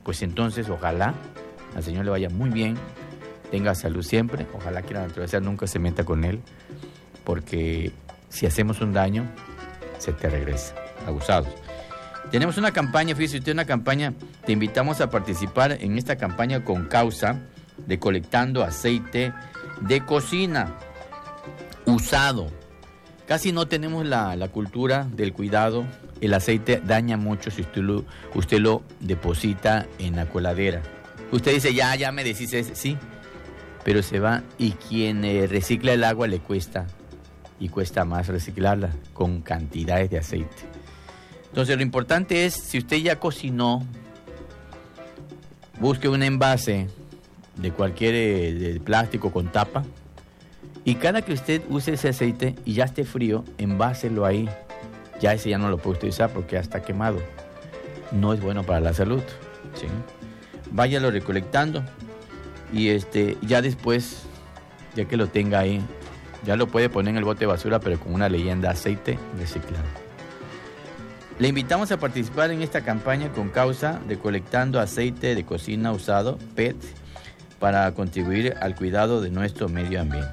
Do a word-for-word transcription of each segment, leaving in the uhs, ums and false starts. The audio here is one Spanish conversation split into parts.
pues entonces ojalá al Señor le vaya muy bien, tenga salud siempre, ojalá que la naturaleza nunca se meta con él, porque si hacemos un daño, se te regresa. Abusados. Tenemos una campaña, fíjese usted, una campaña, te invitamos a participar en esta campaña con causa de colectando aceite de cocina usado. Casi no tenemos la, la cultura del cuidado. El aceite daña mucho si usted lo, usted lo deposita en la coladera. Usted dice, ya, ya me deshice, sí, pero se va, y quien eh, recicla el agua le cuesta, y cuesta más reciclarla con cantidades de aceite. Entonces lo importante es, si usted ya cocinó, busque un envase de cualquier eh, de plástico con tapa, y cada que usted use ese aceite y ya esté frío, enváselo ahí. Ya ese ya no lo puede utilizar porque ya está quemado. No es bueno para la salud, ¿sí? Váyalo recolectando y este ya después, ya que lo tenga ahí, ya lo puede poner en el bote de basura, pero con una leyenda aceite reciclado. Le invitamos a participar en esta campaña con causa de colectando aceite de cocina usado, P E T, para contribuir al cuidado de nuestro medio ambiente.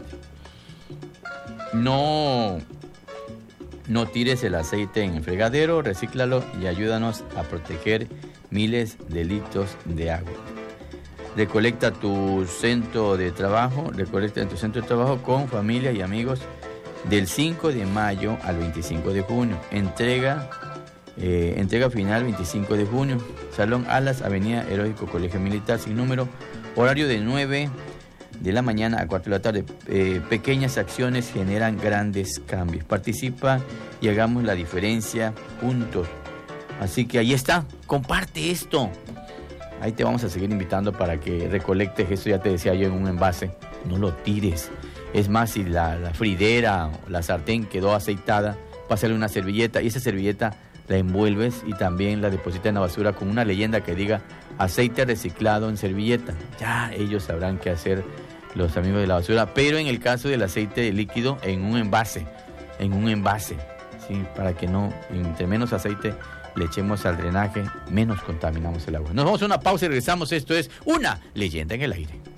No, no tires el aceite en el fregadero, recíclalo y ayúdanos a proteger miles de litros de agua. Recolecta tu centro de trabajo, recolecta en tu centro de trabajo con familia y amigos del cinco de mayo al veinticinco de junio. Entrega, eh, entrega final veinticinco de junio. Salón Alas, Avenida Heroico Colegio Militar, sin número. Horario de nueve de la mañana a cuatro de la tarde. Eh, pequeñas acciones generan grandes cambios. Participa y hagamos la diferencia juntos. Así que ahí está, comparte esto. Ahí te vamos a seguir invitando para que recolectes esto, ya te decía yo, en un envase. No lo tires. Es más, si la, la fridera o la sartén quedó aceitada, pásale una servilleta y esa servilleta la envuelves y también la depositas en la basura con una leyenda que diga aceite reciclado en servilleta. Ya ellos sabrán qué hacer, los amigos de la basura. Pero en el caso del aceite líquido, en un envase, en un envase, ¿sí? Para que no, entre menos aceite le echemos al drenaje, menos contaminamos el agua. Nos vamos a una pausa y regresamos. Esto es Una Leyenda en el Aire.